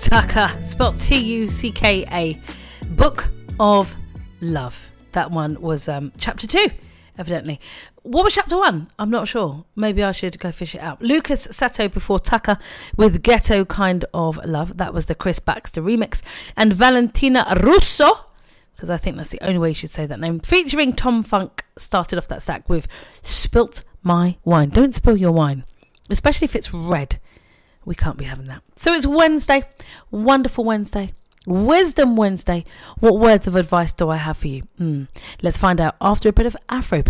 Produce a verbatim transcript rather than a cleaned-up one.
Tucka, spelled T U C K A. Book of Love. That one was um, chapter two, evidently. What was chapter one? I'm not sure. Maybe I should go fish it out. Lucas Sato before Tucka with Ghetto Kind of Love. That was the Chris Baxter remix. And Valentina Russo, because I think that's the only way you should say that name, featuring Tom Funk, started off that stack with Spilt My Wine. Don't spill your wine, especially if it's red. We can't be having that. So it's Wednesday. Wonderful Wednesday. Wisdom Wednesday. What words of advice do I have for you? Mm. Let's find out after a bit of Afro.